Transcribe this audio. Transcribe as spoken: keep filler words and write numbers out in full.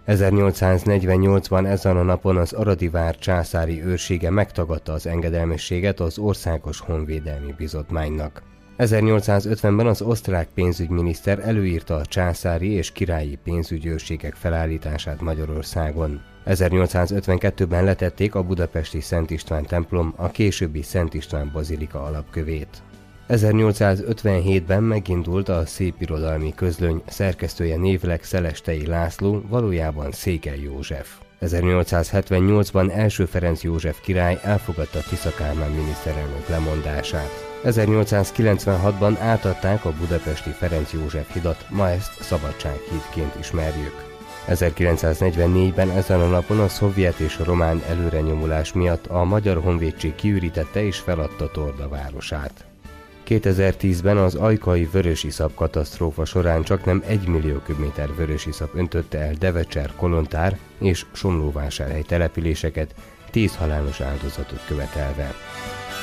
ezernyolcszáznegyvennyolcban ezen a napon az Aradi vár császári őrsége megtagadta az engedelmességet az Országos Honvédelmi Bizottmánynak. ezernyolcszázötvenben az osztrák pénzügyminiszter előírta a császári és királyi pénzügyőrségek felállítását Magyarországon. ezernyolcszázötvenkettőben letették a budapesti Szent István templom a későbbi Szent István bazilika alapkövét. ezernyolcszázötvenhétben megindult a Szépirodalmi Közlöny, szerkesztője névleg Szelestei László, valójában Székely József. ezernyolcszázhetvennyolcban első Ferenc József király elfogadta Tisza Kálmán miniszterelnök lemondását. ezernyolcszázkilencvenhatban átadták a budapesti Ferenc József hidat, ma ezt Szabadsághídként ismerjük. ezerkilencszáznegyvennégyben ezen a napon a szovjet és a román előrenyomulás miatt a Magyar Honvédség kiürítette és feladta Torda városát. kétezer-tízben az ajkai vörösiszap katasztrófa során csaknem egy millió köbméter vörösiszap öntötte el Devecser, Kolontár és Somlóvásárhely településeket, tíz halálos áldozatot követelve.